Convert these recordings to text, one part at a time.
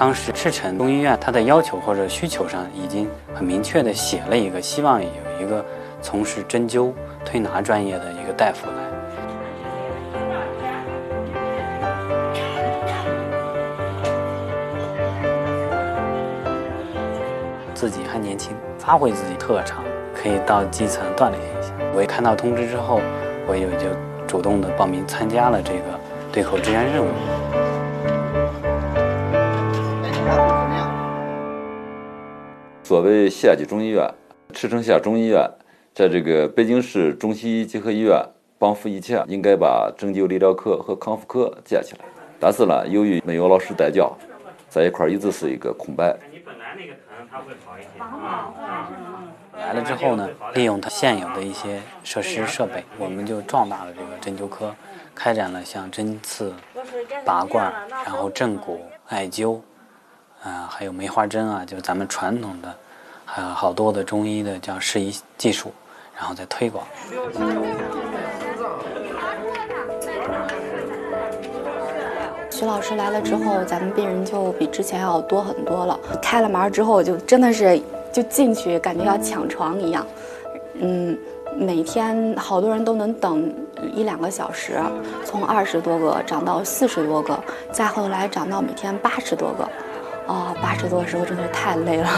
当时赤城中医院它的要求或者需求上已经很明确的写了一个，希望有一个从事针灸推拿专业的一个大夫来。自己还年轻，发挥自己特长，可以到基层锻炼一下。我一看到通知之后，我也就主动的报名参加了这个对口支援任务。 所谓县级中医院、赤城县中医院，在这个北京市中西医结合医院帮扶一切，应该把针灸理疗科和康复科建起来。但是呢，由于没有老师带教，在一块一直是一个空白。 你本来那个疼，它会好一些。来了之后呢，利用它现有的一些设施设备，我们就壮大了这个针灸科，开展了像针刺、拔罐，然后正骨、艾灸，还有梅花针啊，就是咱们传统的，还有好多的中医的叫适宜技术，然后再推广。 徐老师来了之后，咱们病人就比之前要多很多了。开了门之后，就真的是就进去，感觉要抢床一样。每天好多人都能等1-2个小时，从20多个涨到40多个，再后来涨到每天80多个。80多的时候真的是太累了。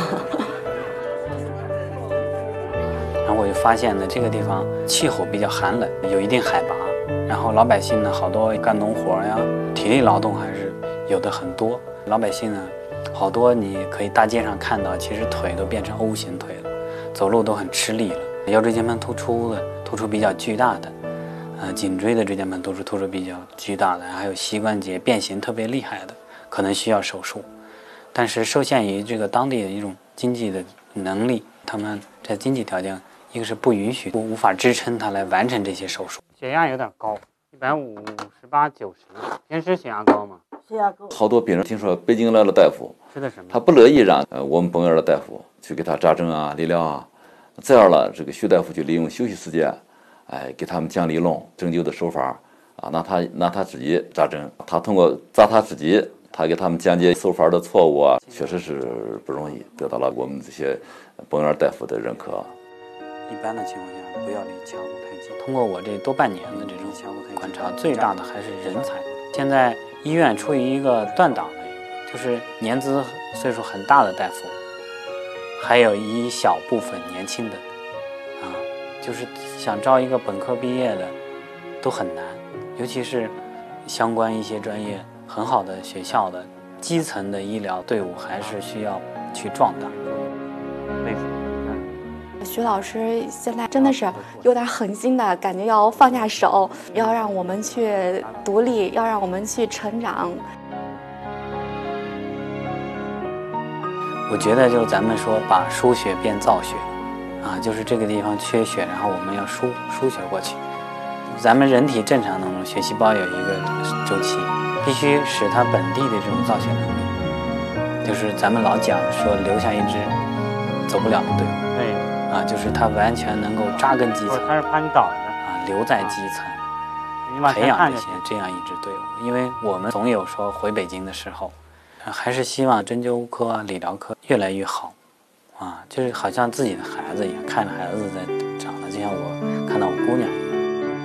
然后我就发现呢，这个地方气候比较寒冷，有一定海拔，然后老百姓呢，好多干农活呀，体力劳动还是有的很多。老百姓呢，好多你可以大街上看到，其实腿都变成 O 型腿了，走路都很吃力了。腰椎间盘突出比较巨大的，颈椎的椎间盘突出比较巨大的，还有膝关节变形特别厉害的，可能需要手术。但是受限于这个当地的一种经济的能力，他们在经济条件，一个是不允许，无法支撑他来完成这些手术。血压有点高，158、90。平时血压高吗？ 血压高。 好多病人听说北京来了大夫， 吃的什么？ 他不乐意让我们本院的大夫去给他扎针啊、理疗啊，这样了，这个徐大夫就利用休息时间，给他们讲理论、针灸的手法啊，让他自己扎针，他通过扎他自己。他给他们讲解手法的错误啊，确实是不容易，得到了我们这些本院大夫的认可。 一般的情况下，不要离腔部太近。通过我这多半年的这种腔部太近观察，最大的还是人才。现在医院处于一个断档的就是年资岁数很大的大夫，还有一小部分年轻的，就是想招一个本科毕业的都很难，尤其是相关一些专业。很好的学校的基层的医疗队伍还是需要去壮大。 徐老师现在真的是有点狠心的感觉，要放下手，要让我们去独立，要让我们去成长。 我觉得就是咱们说把输血变造血就是这个地方缺血，然后我们要输血过去。咱们人体正常当中血细胞有一个周期，必须使它本地的这种造血能力，就是咱们老讲说留下一支走不了的队伍，对，就是它完全能够扎根基层，它是怕你倒的留在基层，培养这样一支队伍。因为我们总有说回北京的时候，还是希望针灸科、理疗科越来越好，就是好像自己的孩子一样，看着孩子在长大，就像我看到我姑娘一样。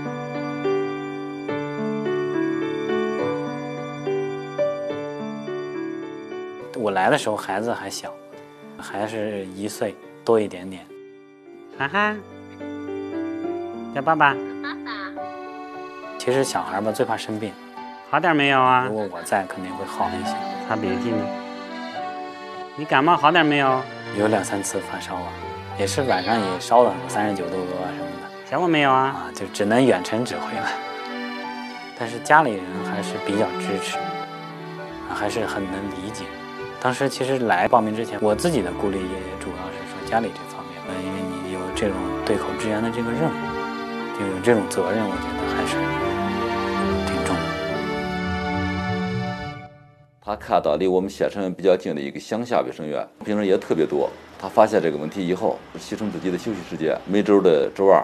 我来的时候孩子还小，还是1岁多一点点。涵涵，叫爸爸。爸爸。其实小孩吧最怕生病，好点没有啊？如果我在，肯定会好一些。擦鼻涕呢？你感冒好点没有？有2-3次发烧也是晚上也烧了39度多什么的。想我没有啊？就只能远程指挥了。但是家里人还是比较支持，还是很能理解。当时其实来报名之前，我自己的顾虑也主要是说家里这方面，因为你有这种对口支援的这个任务，就有这种责任，我觉得还是挺重的。 他看到离我们县城比较近的一个乡下卫生院，病人也特别多。他发现这个问题以后，牺牲自己的休息时间，每周的周2